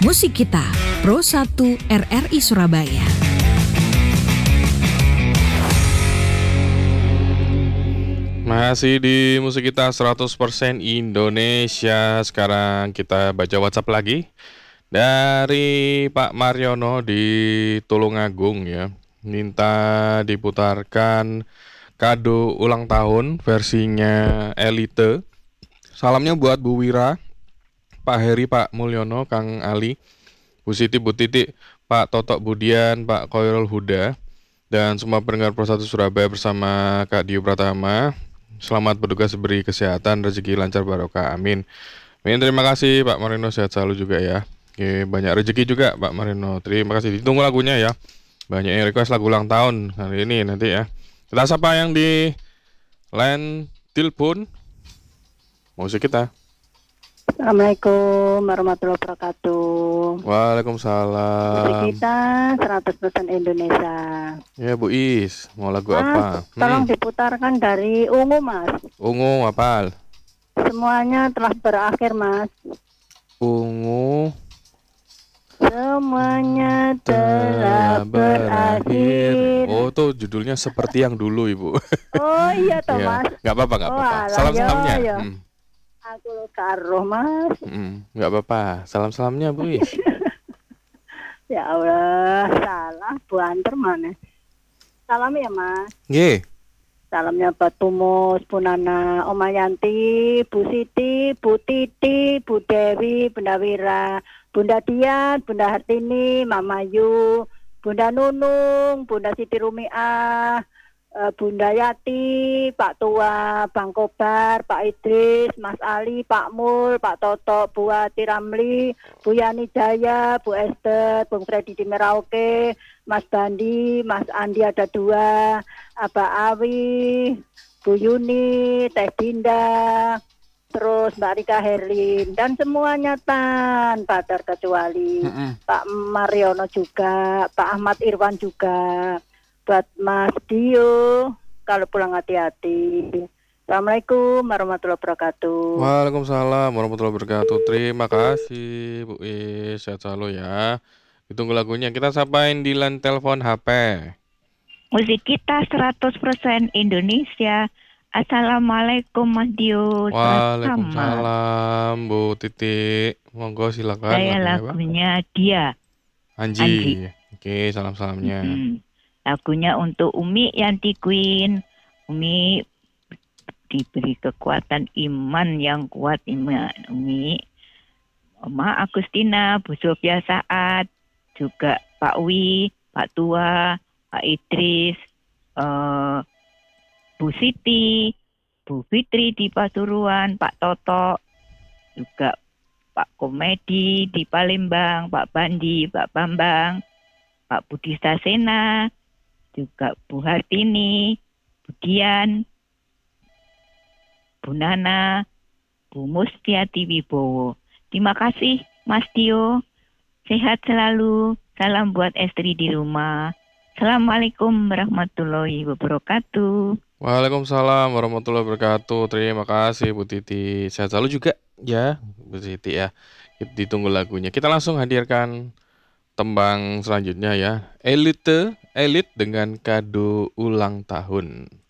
Musik Kita, Pro 1 RRI Surabaya. Masih di Musik Kita 100% Indonesia. Sekarang kita baca WhatsApp lagi dari Pak Mariono di Tulungagung ya. Minta diputarkan kado ulang tahun versinya Elite. Salamnya buat Bu Wira, Pak Heri, Pak Mulyono, Kang Ali, Bu Siti, Bu Titik, Pak Totok Budian, Pak Koirul Huda, dan semua pendengar Pro 1 Surabaya bersama Kak Dio Pratama. Selamat bertugas, beri kesehatan, rezeki lancar, barokah, amin. Amin, terima kasih Pak Marino, sehat selalu juga ya. Oke, banyak rezeki juga Pak Marino. Terima kasih. Ditunggu lagunya ya. Banyak yang request lagu ulang tahun hari ini nanti ya. Kita sapa yang di line telepon. Musik Kita. Assalamualaikum warahmatullahi wabarakatuh. Musik Waalaikumsalam. Kita 100% Indonesia. Ya Bu Is, mau lagu Mas, apa? tolong diputarkan dari Ungu, Mas. Ungu apal? Semuanya telah berakhir, Mas. Ungu Semuanya telah berakhir. Oh, tuh judulnya Seperti Yang Dulu, Ibu. Oh iya toh, Iya, Mas. nggak apa-apa, nggak Oh, apa-apa. alah, Salam-salamnya. yo. Aku lo karo, Mas. Nggak apa-apa. Salam-salamnya, Bu Is. Ya Allah, salah buanter mana. Salam ya, Mas. Nggih. Salamnya buat Tumus, Bu Nana, Oma Yanti, Bu Siti, Bu Titi, Bu Dewi, Bunda Wira, Bunda Dian, Bunda Hartini, Mama Yu, Bunda Nunung, Bunda Siti Rumiah, Bunda Yati, Pak Tua, Bang Kobar, Pak Idris, Mas Ali, Pak Mul, Pak Toto, Bu Ati Ramli, Bu Yani Jaya, Bu Esther, Bung Freddy di Merauke, Mas Bandi, Mas Andi ada 2, Aba Awi, Bu Yuni, Teh Dinda, terus Mbak Rika Herlin, dan semuanya tanpa terkecuali. Pak Mariono juga, Pak Ahmad Irwan juga, buat Mas Dio, kalau pulang hati-hati. Assalamualaikum warahmatullahi wabarakatuh. Waalaikumsalam warahmatullahi wabarakatuh. Terima kasih, Bu Is. Sehat selalu ya. Ditunggu lagunya. Kita sapain di line telepon HP. Musik Kita 100% Indonesia. Assalamualaikum Mas Dio. Waalaikumsalam Bu Titik. Monggo silakan. Saya lagunya Dia. Anji. Oke, salam-salamnya. Lagunya untuk Umi Yanti Queen. Umi diberi kekuatan iman yang kuat, Umi. Oma Agustina, Bu Sofia Saat, juga Pak Wi, Pak Tua, Pak Idris, Bu Siti, Bu Fitri di Pasuruan, Pak Toto, juga Pak Komedi di Palembang, Pak Bandi, Pak Bambang, Pak Budi Sasena, juga Bu Hartini, Bu Dian, Bu Nana, Bu Mustiati Wibowo. Terima kasih Mas Dio. Sehat selalu. Salam buat istri di rumah. Assalamualaikum warahmatullahi wabarakatuh. Waalaikumsalam warahmatullahi wabarakatuh. Terima kasih Bu Titi. Sehat selalu juga ya Bu Titi ya. Ditunggu lagunya. Kita langsung hadirkan tembang selanjutnya ya. Elite dengan kado ulang tahun.